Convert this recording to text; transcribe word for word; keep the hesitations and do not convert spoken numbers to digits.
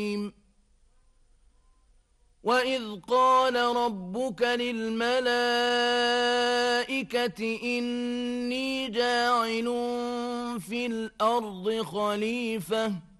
وَإِذْ قَالَ رَبُّكَ لِلْمَلَائِكَةِ إِنِّي جَاعِلٌ فِي الْأَرْضِ خَلِيفَةً